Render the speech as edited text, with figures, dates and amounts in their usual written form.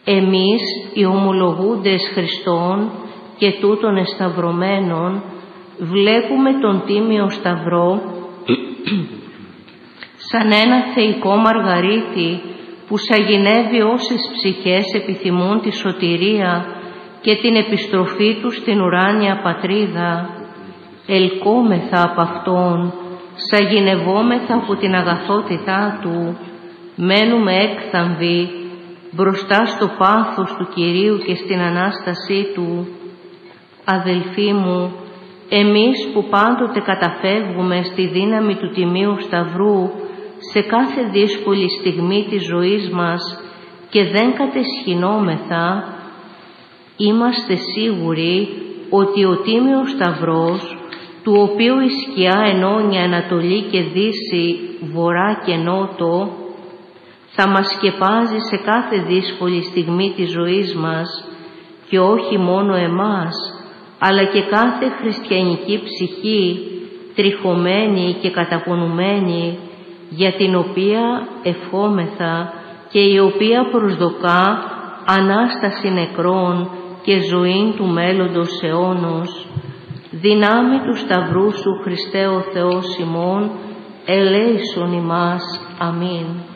Εμείς οι ομολογούντες Χριστόν και τούτων εσταυρωμένων βλέπουμε τον Τίμιο Σταυρό σαν ένα θεϊκό μαργαρίτη που σαγηνεύει όσες ψυχές επιθυμούν τη σωτηρία και την επιστροφή τους στην ουράνια πατρίδα. Ελκόμεθα από Αυτόν, σαγηνευόμεθα από την αγαθότητά Του, μένουμε έκθαμβοι μπροστά στο πάθος του Κυρίου και στην Ανάστασή Του. Αδελφοί μου, εμείς που πάντοτε καταφεύγουμε στη δύναμη του Τιμίου Σταυρού σε κάθε δύσκολη στιγμή της ζωής μας και δεν κατεσχυνόμεθα, είμαστε σίγουροι ότι ο Τίμιος Σταυρός, του οποίου η σκιά ενώνει Ανατολή και Δύση, Βορρά και Νότο, θα μας σκεπάζει σε κάθε δύσκολη στιγμή της ζωής μας και όχι μόνο εμάς, αλλά και κάθε χριστιανική ψυχή τριχωμένη και καταπονουμένη, για την οποία ευχόμεθα και η οποία προσδοκά Ανάσταση νεκρών και ζωήν του μέλλοντος αιώνος. Δυνάμει του Σταυρού Σου, Χριστέ ο Θεός ημών, ελέησον ημάς. Αμήν.